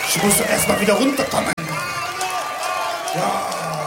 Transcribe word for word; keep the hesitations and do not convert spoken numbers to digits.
Ich muss doch erst mal wieder runterkommen. Ja.